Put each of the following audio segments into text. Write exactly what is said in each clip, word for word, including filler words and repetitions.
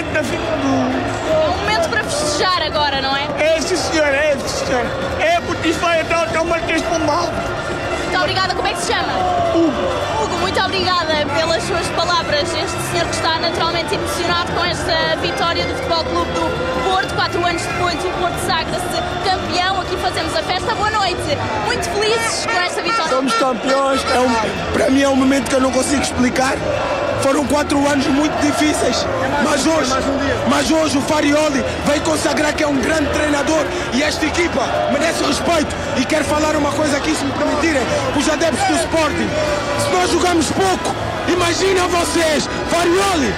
da final do... É um momento para festejar agora, não é? É, sim senhora, é, sim senhora. É, porque isto vai até o Marquês de Pombal. Muito obrigada, como é que se chama? Hugo. Hugo, muito obrigada pelas suas palavras. Este senhor que está naturalmente emocionado com esta vitória do Futebol Clube do Porto. Quatro anos depois o Porto sagra-se campeão. Aqui fazemos a festa. Boa noite. Muito felizes com esta vitória. Somos campeões. É um, para mim é um momento que eu não consigo explicar. Foram quatro anos muito difíceis, mas hoje, mas hoje o Farioli veio consagrar que é um grande treinador e esta equipa merece respeito. E quero falar uma coisa aqui, se me permitirem, os adeptos do Sporting. Se nós jogamos pouco, imagina vocês, Farioli,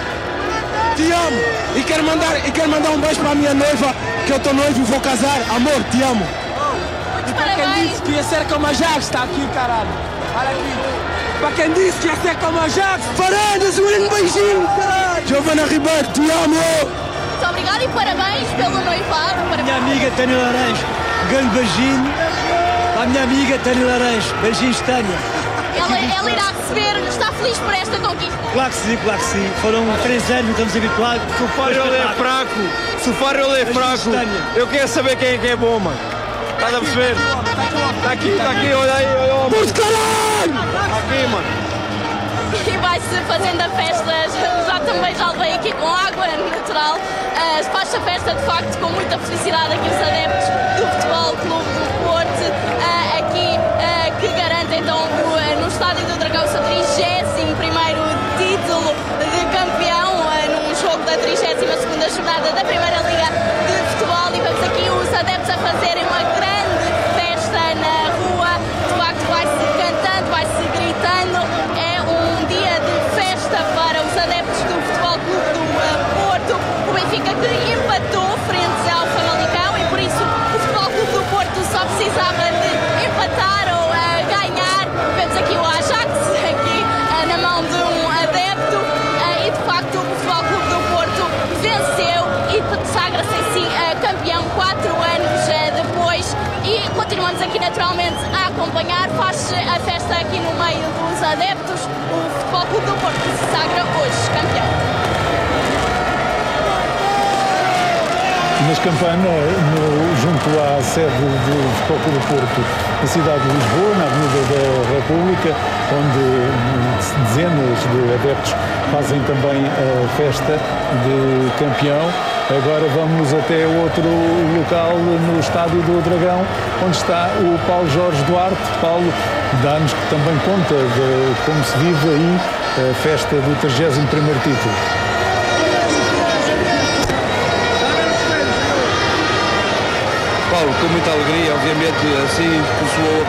te amo. E quero mandar, e quero mandar um beijo para a minha noiva, que eu estou noivo e vou casar. Amor, te amo. Muito E para quem disse que ia ser como a Jax, está aqui, caralho. Olha aqui. Para quem disse que ia ser como a Jax, Farandas, um grande beijinho, caralho. Giovana Ribeiro, te amo. Muito obrigada e parabéns pelo noivado. Parabéns. Minha amiga Tânia Laranjo, grande beijinho. A minha amiga Tânia Laranjo, beijinhos Tânia. Ela, ela irá receber, está feliz por esta conquista? Claro que sim, claro que sim. Foram três anos, não estamos habituados. Se o Farioli é fraco, se o Farioli é fraco, eu quero saber quem é que é bom, mano. Estás a perceber? Está aqui, está aqui, olha aí, olha aí. Por caralho! Está aqui, mano. E vai-se fazendo a festa, já também já levei aqui com água natural. Uh, faz-se a festa de facto com muita felicidade aqui os adeptos do Futebol Clube do Porto, uh, aqui uh, que garante então o, no Estádio do Dragão o seu trigésimo primeiro título de campeão, uh, num jogo da trigésima segunda jornada da Primeira Liga de Futebol, e vemos aqui os adeptos a fazerem uma grande festa na rua. De facto vai-se cantando, vai-se gritando. É um dia de festa para os adeptos do Futebol Clube do Porto. O Benfica que empatou frente ao Famalicão e por isso o Futebol Clube do Porto só precisava de empatar ou uh, ganhar. Vemos aqui o Ajax, aqui uh, na mão de um adepto, uh, e de facto o Futebol Clube do Porto venceu e sagra-se assim uh, campeão quatro anos uh, depois. E continuamos aqui naturalmente a acompanhar. Faz-se a festa aqui no meio dos adeptos. O Futebol Clube do Porto que se sagra hoje campeão. Nas campanhas, junto à sede do Futebol Clube do Porto, na cidade de Lisboa, na Avenida da República, onde dezenas de adeptos fazem também a festa de campeão. Agora vamos até outro local no Estádio do Dragão, onde está o Paulo Jorge Duarte. Paulo, dá-nos também conta de como se vive aí a festa do trigésimo primeiro título. Paulo, com muita alegria, obviamente, assim que soou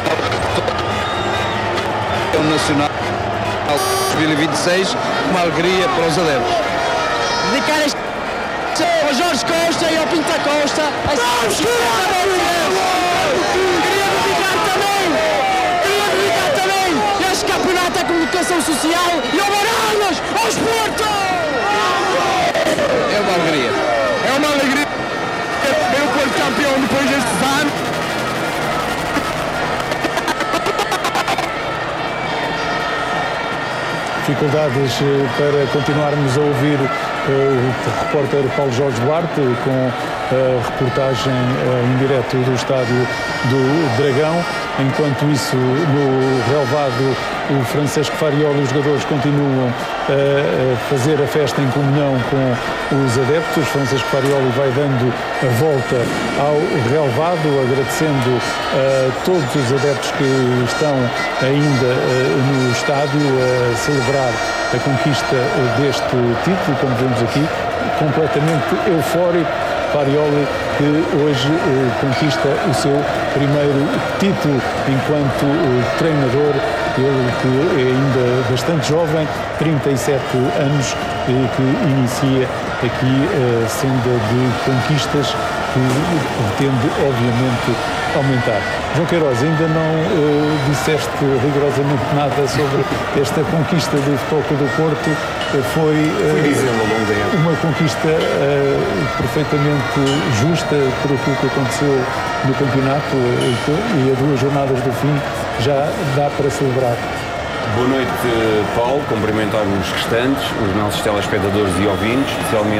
a final nacional dois mil e vinte e seis, uma alegria para os adeptos. Dedicar este ao Jorge Costa e ao Pinta Costa. Vamos, queria dedicar também, queria dedicar também este campeonato à comunicação social e ao Baranas, aos Porto! É uma alegria. É uma alegria ver o Porto campeão depois destes anos. Dificuldades para continuarmos a ouvir o repórter Paulo Jorge Duarte com a reportagem em direto do Estádio do Dragão. Enquanto isso, no relvado, o Francesco Farioli e os jogadores continuam a fazer a festa em comunhão com os adeptos. Francesco Farioli vai dando a volta ao relvado, agradecendo a todos os adeptos que estão ainda no estádio a celebrar a conquista deste título, como vemos aqui, completamente eufórico. Farioli, que hoje eh, conquista o seu primeiro título enquanto eh, treinador, ele que é ainda bastante jovem, trinta e sete anos, eh, que inicia aqui a senda de conquistas que pretende, obviamente, aumentar. João Queiroz, ainda não uh, disseste rigorosamente nada sobre esta conquista do Futebol Clube do Porto. Uh, foi uh, uma conquista uh, perfeitamente justa por aquilo que aconteceu no campeonato uh, e a duas jornadas do fim já dá para celebrar. Boa noite, Paulo. Cumprimentar os restantes, os nossos telespectadores e ouvintes, especialmente